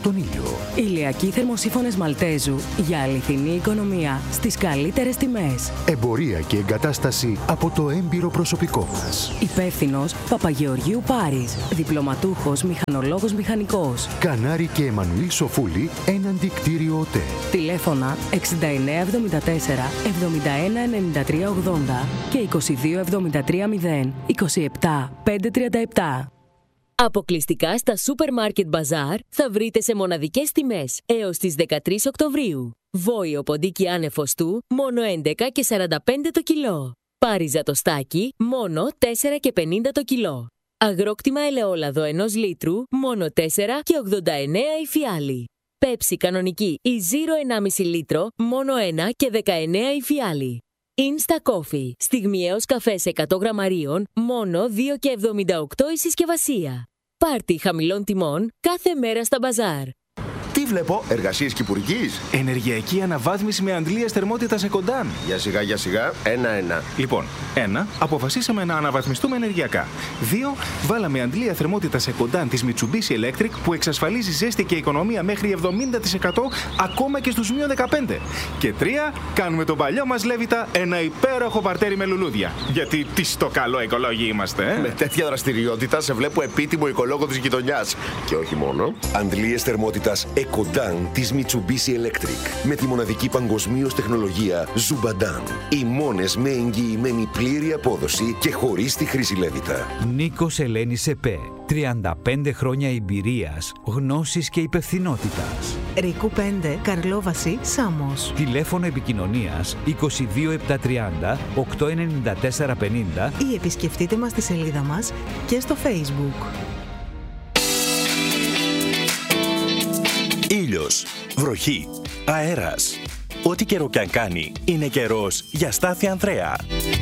Ηλιακοί θερμοσύφωνες Μαλτέζου για αληθινή οικονομία στις καλύτερες τιμές. Εμπορία και εγκατάσταση από το έμπειρο προσωπικό μας. Υπεύθυνος Παπαγεωργίου Πάρης. Διπλωματούχος μηχανολόγος μηχανικός. Κανάρη και Εμμανουήλ Σοφούλη, έναντι κτίριο ΟΤΕ. Τηλέφωνα εξήντα εννέα εβδομήντα τέσσερα εβδομήντα ένα ενενήντα τρία ογδόντα και είκοσι δύο εβδομήντα τρία μηδέν είκοσι επτά πεντακόσια τριάντα επτά. Αποκλειστικά στα Supermarket Bazaar θα βρείτε σε μοναδικές τιμές έως τις δεκατρείς Οκτωβρίου. Βόηο ποντίκι άνεφος του, μόνο έντεκα και σαράντα πέντε το κιλό. Πάριζα το στάκι, μόνο τέσσερα και πενήντα το κιλό. Αγρόκτημα ελαιόλαδο ενός λίτρου, μόνο τέσσερα και ογδόντα εννέα η φιάλη. Πέψη κανονική ή Zero ενάμιση λίτρο, μόνο ένα και δεκαεννέα η φιάλη. Insta Coffee, στιγμιαίος καφές εκατό γραμμαρίων, μόνο δύο και εβδομήντα οκτώ η συσκευασία. Πάρτι χαμηλών τιμών κάθε μέρα στα μπαζάρ. Τι βλέπω, εργασίες κυπουρικής. Ενεργειακή αναβάθμιση με αντλίες θερμότητας Εκοντάν. Για σιγά, για σιγά, ένα-ένα. Λοιπόν, ένα, αποφασίσαμε να αναβαθμιστούμε ενεργειακά. Δύο, βάλαμε αντλία θερμότητας Εκοντάν της Mitsubishi Electric που εξασφαλίζει ζέστη και οικονομία μέχρι εβδομήντα τοις εκατό ακόμα και στους μείον δεκαπέντε. Και τρία, κάνουμε τον παλιό μας Λέβητα ένα υπέροχο παρτέρι με λουλούδια. Γιατί τι στο καλό οικολόγοι είμαστε, ε? Με τέτοια δραστηριότητα σε βλέπω επίτιμο οικολόγο της γειτονιάς. Και όχι μόνο. Αντλίες θερμότητας Εκοντάν της Mitsubishi Electric με τη μοναδική παγκοσμίως τεχνολογία Zubadan. Οι μόνες με εγγυημένη πλήρη απόδοση και χωρίς τη χρήση Λέβητα. Νίκος Ελένης ΕΠΕ. τριάντα πέντε χρόνια εμπειρίας, γνώσης και υπευθυνότητας. Ρίκου πέντε, Καρλόβαση, Σάμος. Τηλέφωνο επικοινωνίας είκοσι δύο επτακόσια τριάντα οκτακόσια ενενήντα τέσσερα πενήντα ή επισκεφτείτε μας στη σελίδα μας και στο Facebook. Ήλιος, βροχή, αέρας. Ό,τι καιρό κι αν κάνει, είναι καιρός για Στάθη Ανδρέα.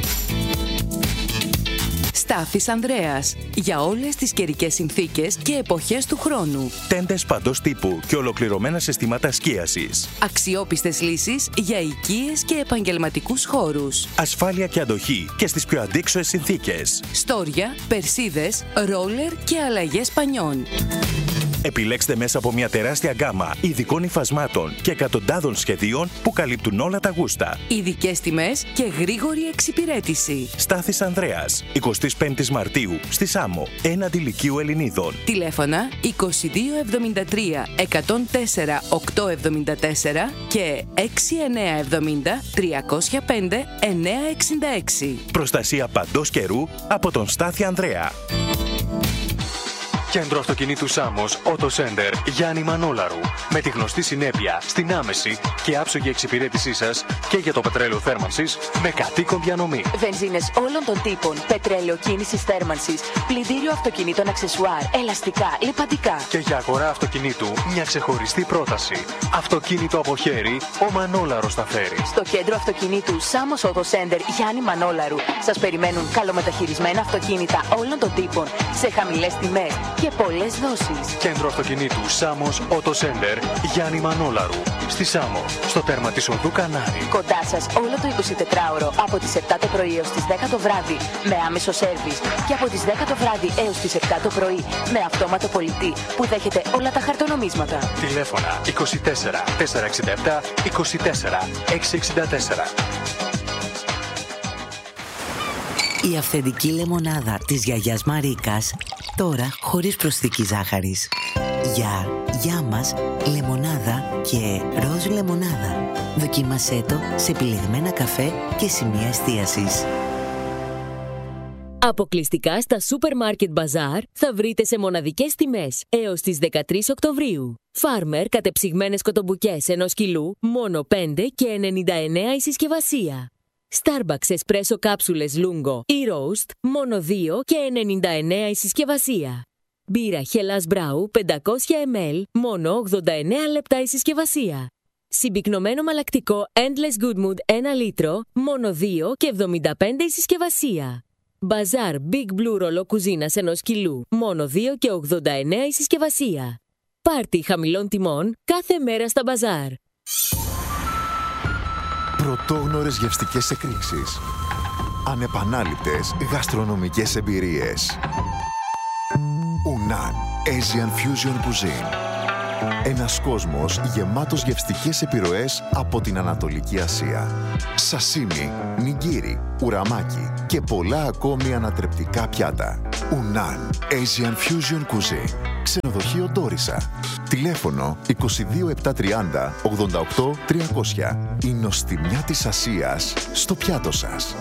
Στάθης Ανδρέας. Για όλες τις καιρικές συνθήκες και εποχές του χρόνου. Τέντες παντός τύπου και ολοκληρωμένα συστήματα σκίασης. Αξιόπιστες λύσεις για οικίες και επαγγελματικούς χώρους. Ασφάλεια και αντοχή και στις πιο αντίξωες συνθήκες. Στόρια, περσίδες, ρόλερ και αλλαγές πανιών. Επιλέξτε μέσα από μια τεράστια γκάμα ειδικών υφασμάτων και εκατοντάδων σχεδίων που καλύπτουν όλα τα γούστα. Ειδικές τιμές και γρήγορη εξυπηρέτηση. Στάθης Ανδρέας, εικοστή πέμπτη Μαρτίου, στη Σάμο, έναντι Λυκείου Ελληνίδων. Τηλέφωνα είκοσι δύο εβδομήντα τρία εκατόν τέσσερα οκτακόσια εβδομήντα τέσσερα και έξι εννέα εβδομήντα τριακόσια πέντε εννιακόσια εξήντα έξι. Προστασία παντός καιρού από τον Στάθη Ανδρέα. Κέντρο Αυτοκινήτου Σάμος, Auto Center, Γιάννη Μανόλαρου. Με τη γνωστή συνέπεια στην άμεση και άψογη εξυπηρέτησή σας και για το πετρέλαιο θέρμανσης με κατοίκον διανομή. Βενζίνες όλων των τύπων, πετρέλαιο κίνησης θέρμανσης, πλυντήριο αυτοκινήτων αξεσουάρ, ελαστικά, λιπαντικά. Και για αγορά αυτοκινήτου μια ξεχωριστή πρόταση. Αυτοκίνητο από χέρι, ο Μανόλαρος θα φέρει. Στο Κέντρο Αυτοκινήτου Σάμος Auto Center, Γιάννη Μανόλαρου. Σας περιμένουν καλομεταχειρισμένα αυτοκίνητα όλων των τύπων σε χαμηλές τιμές και πολλές δόσεις. Κέντρο Αυτοκινήτου Σάμος Auto Center, Γιάννη Μανόλαρου. Στη Σάμο, στο τέρμα της οδού Κανάρη. Κοντά σας όλο το εικοσιτετράωρο από τις επτά το πρωί έως τις δέκα το βράδυ με άμεσο σέρβις και από τις δέκα το βράδυ έως τις επτά το πρωί με αυτόματο πολιτή που δέχεται όλα τα χαρτονομίσματα. Τηλέφωνα είκοσι τέσσερα τετρακόσια εξήντα επτά είκοσι τέσσερα εξακόσια εξήντα τέσσερα. Η αυθεντική λεμονάδα της γιαγιάς Μαρίκας, τώρα χωρίς προσθήκη ζάχαρης. Για, για μας, λεμονάδα και ροζ λεμονάδα. Δοκίμασέ το σε επιλεγμένα καφέ και σημεία εστίασης. Αποκλειστικά στα Supermarket Bazaar θα βρείτε σε μοναδικές τιμές έως τις δεκατρείς Οκτωβρίου. Farmer κατεψυγμένες κοτομπουκές ενός κιλού, μόνο πέντε και ενενήντα εννέα η συσκευασία. Starbucks Espresso κάψουλες Lungo ή Roast, μόνο δύο και ενενήντα εννέα η συσκευασία. Μπύρα Hellas Brau πεντακόσια μιλιλίτρα, μόνο ογδόντα εννέα λεπτά η συσκευασία. Συμπυκνωμένο μαλακτικό Endless Good Mood ένα λίτρο, μόνο δύο και εβδομήντα πέντε η συσκευασία. Bazaar Big Blue ρολό κουζίνας ενός κιλού, μόνο δύο και ογδόντα εννέα η συσκευασία. Πάρτι χαμηλών τιμών κάθε μέρα στα Bazaar. Πρωτόγνωρες γευστικές εκρήξεις. Ανεπανάληπτες γαστρονομικές εμπειρίες. Unan Asian Fusion Cuisine. Ένας κόσμος γεμάτος γευστικές επιρροές από την Ανατολική Ασία. Σασίμι, νιγκίρι, ουραμάκι και πολλά ακόμη ανατρεπτικά πιάτα. Ουνάν, Asian Fusion Cuisine. Ξενοδοχείο Ντόρισα. Τηλέφωνο είκοσι δύο επτακόσια τριάντα ογδόντα οκτώ τριακόσια. Η νοστιμιά της Ασίας στο πιάτο σας.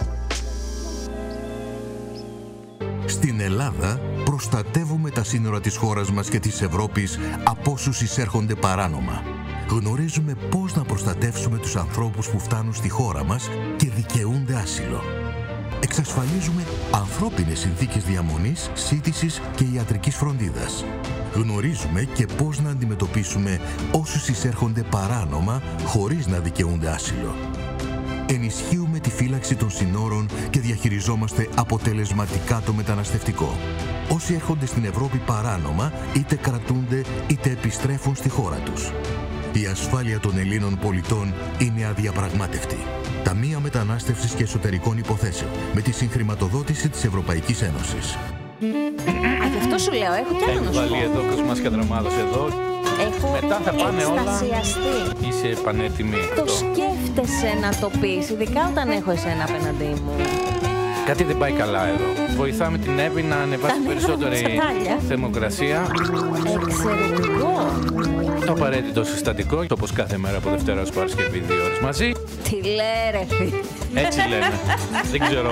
Στην Ελλάδα προστατεύουμε τα σύνορα της χώρας μας και της Ευρώπης από όσους εισέρχονται παράνομα. Γνωρίζουμε πώς να προστατεύσουμε τους ανθρώπους που φτάνουν στη χώρα μας και δικαιούνται άσυλο. Εξασφαλίζουμε ανθρώπινες συνθήκες διαμονής, σύντησης και ιατρικής φροντίδας. Γνωρίζουμε και πώς να αντιμετωπίσουμε όσους εισέρχονται παράνομα χωρίς να δικαιούνται άσυλο. Ενισχύουμε τη φύλαξη των συνόρων και διαχειριζόμαστε αποτελεσματικά το μεταναστευτικό. Όσοι έρχονται στην Ευρώπη παράνομα, είτε κρατούνται είτε επιστρέφουν στη χώρα τους. Η ασφάλεια των Ελλήνων πολιτών είναι αδιαπραγμάτευτη. Ταμεία Μετανάστευσης και Εσωτερικών Υποθέσεων, με τη συγχρηματοδότηση της Ευρωπαϊκής Ένωσης. Α, γι' αυτό σου λέω, έχω κι άλλο να σου πω. Έχει βάλει εδώ Κοσμάς Καδραμάδος εδώ. Έχω μετά θα πάνε εκστασιαστεί. Όλα. Είσαι πανέτοιμη. Το σκέφτεσαι να το πεις, ειδικά όταν έχω εσένα απέναντί μου. Κάτι δεν πάει καλά εδώ. Βοηθάμε την Εύη να ανεβάσει περισσότερη θερμοκρασία. Εξαιρετικό. Το απαραίτητο συστατικό, όπως κάθε μέρα από Δευτέρα ως Παρασκευή, δύο ώρες μαζί. Τι λέει ρε φίλε. Έτσι λένε. Δεν ξέρω.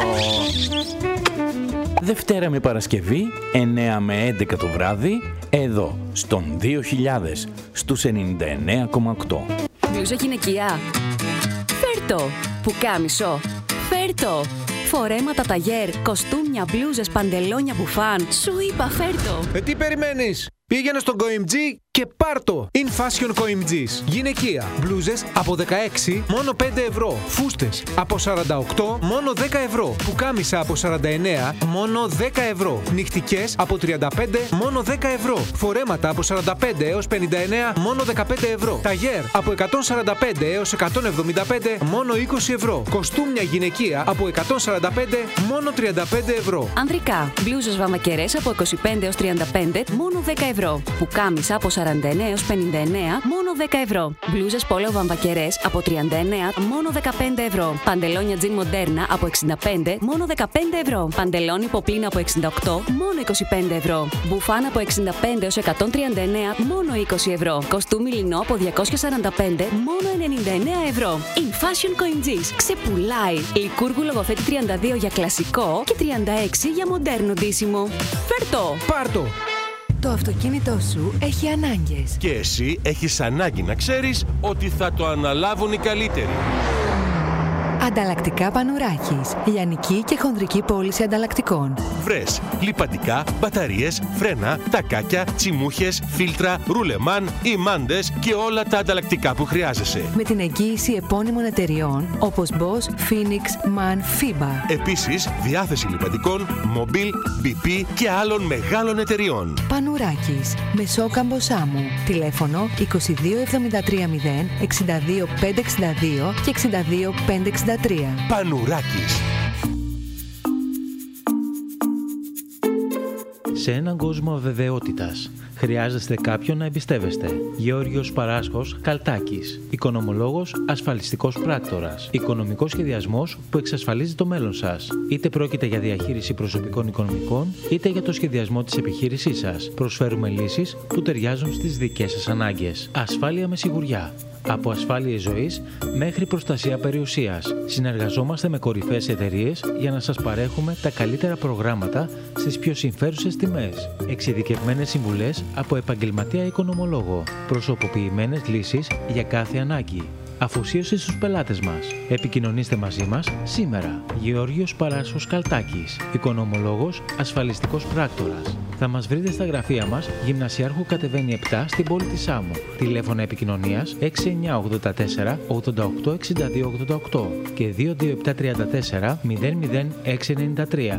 Δευτέρα με Παρασκευή, εννέα με έντεκα το βράδυ, εδώ, στον δύο χιλιάδες, στους ενενήντα εννέα κόμμα οκτώ. Μπλούζα γυναικεία. Φέρτο. Πουκάμισο. Φέρτο. Φορέματα ταγέρ, κοστούμια, μπλούζες, παντελόνια, μπουφάν. Σου είπα φέρτο. Ε, τι περιμένεις? Πήγαινε στον Coimg και πάρτο. In Fashion Coimg's. Γυναικεία. Μπλούζες από δεκαέξι μόνο πέντε ευρώ. Φούστες από σαράντα οκτώ μόνο δέκα ευρώ. Πουκάμισα από σαράντα εννέα μόνο δέκα ευρώ. Νυχτικές από τριάντα πέντε μόνο δέκα ευρώ. Φορέματα από σαράντα πέντε έως πενήντα εννέα μόνο δεκαπέντε ευρώ. Ταγέρ από εκατόν σαράντα πέντε έως εκατόν εβδομήντα πέντε μόνο είκοσι ευρώ. Κοστούμια γυναικεία από εκατόν σαράντα πέντε μόνο τριάντα πέντε ευρώ. Ανδρικά. Μπλούζες βαμακερές από είκοσι πέντε έως τριάντα πέντε μόνο δέκα ευρώ. Πουκάμισα από σαράντα εννέα έως πενήντα εννέα μόνο δέκα ευρώ. Μπλούζες πόλο βαμβακερές από τριάντα εννέα μόνο δεκαπέντε ευρώ. Παντελόνια τζιν μοντέρνα από εξήντα πέντε μόνο δεκαπέντε ευρώ. Παντελόνι ποπλίνα από εξήντα οκτώ μόνο είκοσι πέντε ευρώ. Μπουφάν από εξήντα πέντε έως εκατόν τριάντα εννέα μόνο είκοσι ευρώ. Κοστούμι λινό από διακόσια σαράντα πέντε μόνο ενενήντα εννέα ευρώ. In Fashion Coimg's. Ξεπουλάει. Λικούργου λογοθέτη τριάντα δύο για κλασικό και τριάντα έξι για μοντέρνο ντύσιμο. Φέρτο. Πάρτο. Το αυτοκίνητό σου έχει ανάγκες. Και εσύ έχεις ανάγκη να ξέρεις ότι θα το αναλάβουν οι καλύτεροι. Ανταλλακτικά Πανουράκης. Λιανική και χονδρική πώληση ανταλλακτικών. Βρες λιπαντικά, μπαταρίες, φρένα, τακάκια, τσιμούχες, φίλτρα, ρουλεμάν, ημάντες και όλα τα ανταλλακτικά που χρειάζεσαι. Με την εγγύηση επώνυμων εταιριών όπως Bosch, Phoenix, MAN, FIBA. Επίσης, διάθεση λιπαντικών, Mobil, μπι πι και άλλων μεγάλων εταιριών. Πανουράκης. Μεσόκαμπο Σάμου. Τηλέφωνο είκοσι δύο εβδομήντα τρία μηδέν εξήντα δύο πεντακόσια εξήντα δύο και εξήντα δύο πεντακόσια εξήντα τρία. Πανουράκης. Σε έναν κόσμο αβεβαιότητας, χρειάζεστε κάποιον να εμπιστεύεστε. Γεώργιος Παράσχος Καλτάκης. Οικονομολόγος, ασφαλιστικός πράκτορας. Οικονομικός σχεδιασμός που εξασφαλίζει το μέλλον σας. Είτε πρόκειται για διαχείριση προσωπικών οικονομικών, είτε για το σχεδιασμό της επιχείρησής σας. Προσφέρουμε λύσεις που ταιριάζουν στις δικές σας ανάγκες. Ασφάλεια με σιγουριά. Από ασφάλειες ζωής μέχρι προστασία περιουσίας. Συνεργαζόμαστε με κορυφαίες εταιρείες για να σας παρέχουμε τα καλύτερα προγράμματα στις πιο συμφέρουσες τιμές. Εξειδικευμένες συμβουλές από επαγγελματία οικονομολόγο. Προσωποποιημένες λύσεις για κάθε ανάγκη. Αφοσίωση στους πελάτες μας. Επικοινωνήστε μαζί μας σήμερα. Γεώργιος Παράσχος Καλτάκης. Οικονομολόγος, ασφαλιστικός πράκτορας. Θα μας βρείτε στα γραφεία μας, Γυμνασιάρχου κατεβαίνει επτά στην πόλη της Σάμου. Τηλέφωνα επικοινωνίας έξι εννιά ογδόντα τέσσερα ογδόντα οκτώ εξήντα δύο ογδόντα οκτώ και δύο δύο επτά τρία τέσσερα μηδέν μηδέν έξι εννιά τρία.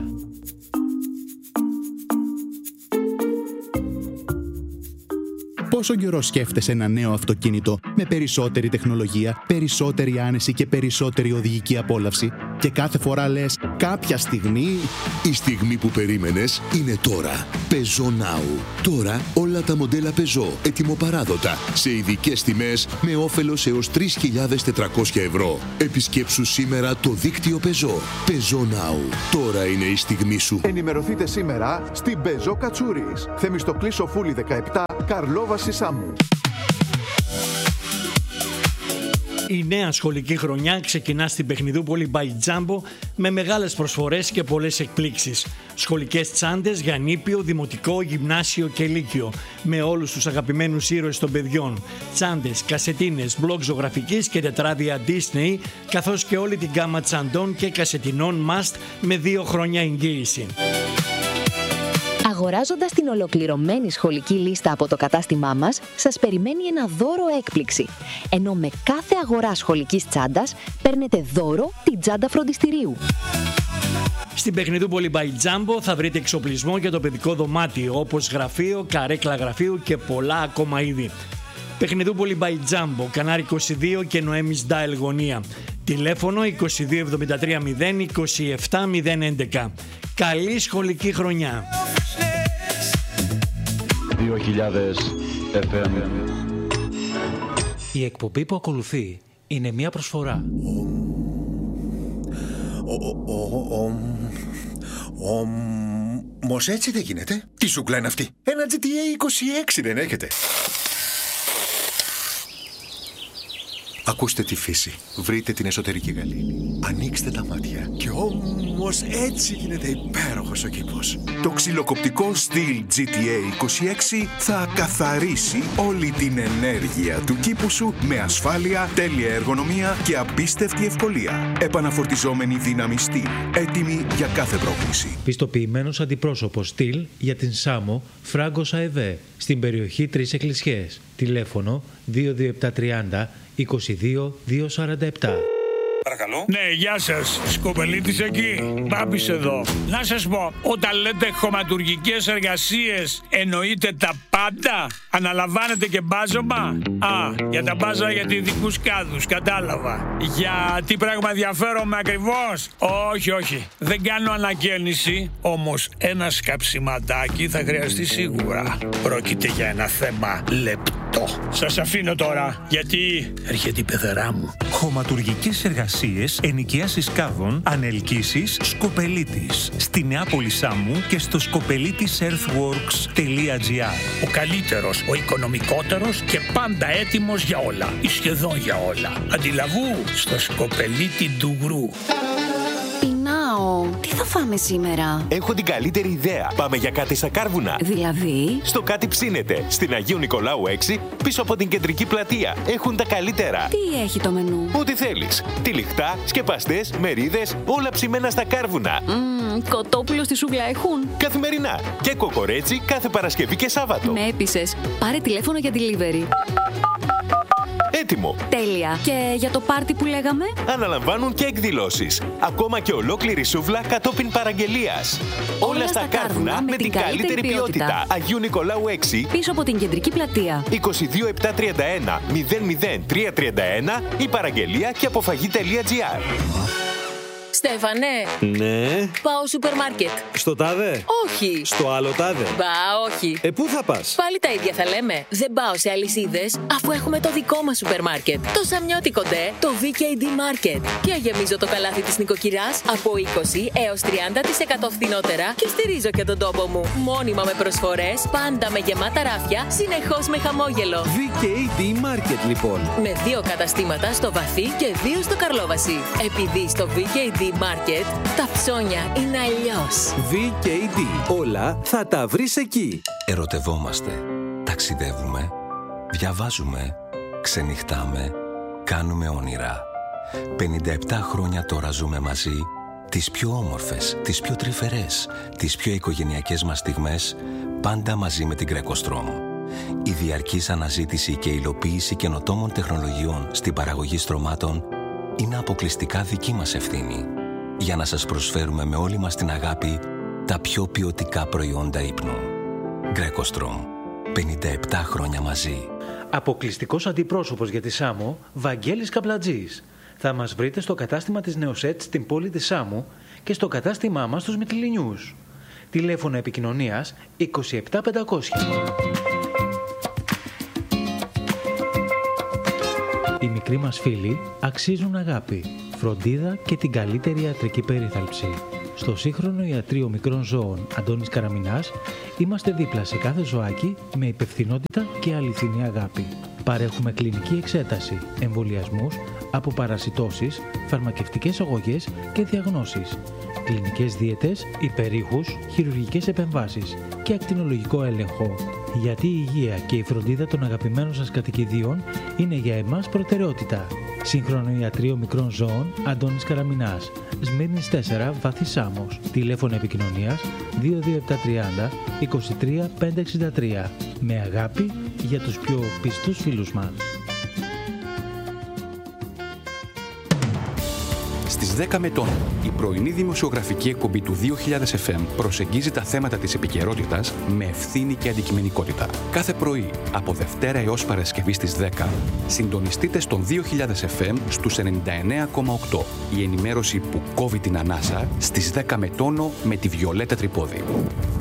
Πόσο καιρό σκέφτεσαι ένα νέο αυτοκίνητο με περισσότερη τεχνολογία, περισσότερη άνεση και περισσότερη οδηγική απόλαυση και κάθε φορά λες κάποια στιγμή... Η στιγμή που περίμενες είναι τώρα. Peugeot Now. Τώρα όλα τα μοντέλα Peugeot ετοιμοπαράδοτα σε ειδικές τιμές με όφελος έως τρεις χιλιάδες τετρακόσια ευρώ. Επισκέψου σήμερα το δίκτυο Peugeot. Peugeot Now. Τώρα είναι η στιγμή σου. Ενημερωθείτε σήμερα στην Peugeot Κατσούρης. Θεμιστοκλή Σοφούλη δεκαεπτά, Καρλόβαση Σάμου. Η νέα σχολική χρονιά ξεκινά στην Παιχνιδούπολη by Jumbo με μεγάλες προσφορές και πολλές εκπλήξεις. Σχολικές τσάντες για νήπιο, δημοτικό, γυμνάσιο και λύκειο με όλους τους αγαπημένους ήρωες των παιδιών. Τσάντες, κασετίνες, μπλοκ ζωγραφικής και τετράδια Disney, καθώς και όλη την γκάμα τσαντών και κασετινών Must με δύο χρόνια εγγύηση. Αγοράζοντας την ολοκληρωμένη σχολική λίστα από το κατάστημά μας, σας περιμένει ένα δώρο έκπληξη. Ενώ με κάθε αγορά σχολικής τσάντας παίρνετε δώρο την τσάντα φροντιστηρίου. Στην Παιχνιδούπολη by Jumbo θα βρείτε εξοπλισμό για το παιδικό δωμάτιο, όπως γραφείο, καρέκλα γραφείου και πολλά ακόμα είδη. Παιχνιδούπολη by Jumbo, Κανάρι είκοσι δύο και Νοέμις Ντάιλ γωνία. Τηλέφωνο είκοσι δύο εβδομήντα τρία μηδέν είκοσι επτά μηδέν έντεκα. Καλή σχολική χρονιά! δύο χιλιάδες εφ εμ. Η εκπομπή που ακολουθεί είναι μια προσφορά. Όμως έτσι δεν γίνεται. Τι σούκλα είναι αυτή? Ένα τζι τι έι είκοσι έξι δεν έχετε? Ακούστε τη φύση. Βρείτε την εσωτερική γαλήνη. Ανοίξτε τα μάτια. Και όμως έτσι γίνεται υπέροχος ο κήπος. Το ξυλοκοπτικό Steel τζι τι έι είκοσι έξι θα καθαρίσει όλη την ενέργεια του κήπου σου με ασφάλεια, τέλεια εργονομία και απίστευτη ευκολία. Επαναφορτιζόμενη δύναμη Steel. Έτοιμη για κάθε πρόκληση. Πιστοποιημένος αντιπρόσωπος Steel για την Σάμο, Φράγκος ΑΕΒΕ, στην περιοχή Τρεις Εκκλησιές. Τηλέφωνο δύο δύο επτά τριάντα είκοσι δύο διακόσια σαράντα επτά. Παρακαλώ. Ναι, γεια σας. Σκοπελίτης εκεί. Μπάμπης εδώ. Να σας πω, όταν λέτε χωματουργικές εργασίες, εννοείτε τα πάντα? Αναλαμβάνετε και μπάζωμα? Α, για τα μπάζα για ειδικούς κάδους, κατάλαβα. Για τι πράγμα ενδιαφέρομαι ακριβώς? Όχι, όχι. Δεν κάνω ανακαίνιση, όμως ένα σκαψιματάκι θα χρειαστεί σίγουρα. Πρόκειται για ένα θέμα λεπτό. Σας αφήνω τώρα, γιατί έρχεται η πεθερά μου. Χωματουργικές εργασίες, ενοικίασης κάδων, ανελκύσεις, Σκοπελίτης. Στη Νεάπολη Σάμου και στο σκοπελίτης earthworks τελεία τζι άρ. Ο καλύτερος, ο οικονομικότερος και πάντα έτοιμος για όλα. Ή σχεδόν για όλα. Αντιλαβού στο Σκοπελίτη Ντουγρού. Πεινάω. Τι θα φάμε σήμερα? Έχω την καλύτερη ιδέα. Πάμε για κάτι στα κάρβουνα. Δηλαδή? Στο Κάτι Ψήνεται. Στην Αγίου Νικολάου έξι, πίσω από την κεντρική πλατεία. Έχουν τα καλύτερα. Τι έχει το μενού? Ό,τι θέλεις. Τυλιχτά, σκεπαστές, μερίδες, όλα ψημένα στα κάρβουνα. Mm, κοτόπουλο στη σούγκλα έχουν? Καθημερινά. Και κοκορέτσι κάθε Παρασκευή και Σάββατο. Με έπεισες. Πάρε τηλέφωνο για delivery. Έτοιμο. Τέλεια. Και για το πάρτι που λέγαμε? Αναλαμβάνουν και εκδηλώσεις. Ακόμα και ολόκληρη σούβλα κατόπιν παραγγελίας. Όλα, Όλα στα κάρβουνα με την καλύτερη ποιότητα. ποιότητα. Αγίου Νικολάου έξι. Πίσω από την κεντρική πλατεία. είκοσι δύο επτά τριάντα ένα μηδέν μηδέν τρία τριάντα ένα ή παραγγελία και αποφαγή τελεία τζι άρ. Στέφανε. Ναι. Πάω σούπερ μάρκετ. Στο τάδε. Όχι. Στο άλλο τάδε. Μπα, όχι. Ε, πού θα πας? Πάλι τα ίδια θα λέμε. Δεν πάω σε αλυσίδες, αφού έχουμε το δικό μας σούπερ μάρκετ. Το Σαμιώτικο ντε, το βι κέι ντι Market. Και γεμίζω το καλάθι της νοικοκυράς από είκοσι έως τριάντα τοις εκατό φθηνότερα και στηρίζω και τον τόπο μου. Μόνιμα με προσφορές, πάντα με γεμάτα ράφια, συνεχώς με χαμόγελο. βι κέι ντι Market, λοιπόν. Με δύο καταστήματα στο Βαθύ και δύο στο Καρλόβαση. Επειδή στο βι κέι ντι Market τα ψώνια είναι αλλιώς. βι κέι ντι. Όλα θα τα βρεις εκεί. Ερωτευόμαστε, ταξιδεύουμε, διαβάζουμε, ξενυχτάμε, κάνουμε όνειρα. πενήντα επτά χρόνια τώρα ζούμε μαζί, τις πιο όμορφες, τις πιο τρυφερές, τις πιο οικογενειακές μας στιγμές, πάντα μαζί με την Greco-Strom. Η διαρκής αναζήτηση και υλοποίηση καινοτόμων τεχνολογιών στην παραγωγή στρωμάτων είναι αποκλειστικά δική μας ευθύνη, για να σας προσφέρουμε με όλη μας την αγάπη τα πιο ποιοτικά προϊόντα ύπνου. Greco-Strom. πενήντα επτά χρόνια μαζί. Αποκλειστικός αντιπρόσωπος για τη Σάμο, Βαγγέλης Καπλατζής. Θα μας βρείτε στο κατάστημα της Νεοσέτ στην πόλη της Σάμου και στο κατάστημά μας στους Μυτιληνιούς. Τηλέφωνο επικοινωνίας είκοσι επτά πεντακόσια. Οι μικροί μας φίλοι αξίζουν αγάπη, φροντίδα και την καλύτερη ιατρική περίθαλψη. Στο σύγχρονο ιατρείο μικρών ζώων Αντώνης Καραμινάς είμαστε δίπλα σε κάθε ζωάκι με υπευθυνότητα και αληθινή αγάπη. Παρέχουμε κλινική εξέταση, εμβολιασμούς, από παρασιτώσεις, φαρμακευτικές αγωγές και διαγνώσεις, κλινικές δίαιτες, υπερήχους, χειρουργικές επεμβάσεις και ακτινολογικό έλεγχο. Γιατί η υγεία και η φροντίδα των αγαπημένων σας κατοικιδίων είναι για εμάς προτεραιότητα. Σύγχρονο ιατρείο μικρών ζώων Αντώνης Καραμινάς, Σμύρνης τέσσερα, Βάθη Σάμος. Τηλέφωνο επικοινωνίας δύο δύο επτά τριάντα είκοσι τρία πεντακόσια εξήντα τρία. Με αγάπη για τους πιο πιστούς φίλους μας. Στις δέκα μετών, η πρωινή δημοσιογραφική εκπομπή του δύο χιλιάδες εφ εμ προσεγγίζει τα θέματα της επικαιρότητας με ευθύνη και αντικειμενικότητα. Κάθε πρωί, από Δευτέρα έως Παρασκευή στις δέκα, συντονιστείτε στον δύο χιλιάδες εφ εμ στους ενενήντα εννέα κόμμα οκτώ. Η ενημέρωση που κόβει την ανάσα στις δέκα με τόνο με τη Βιολέτα Τρυπόδη.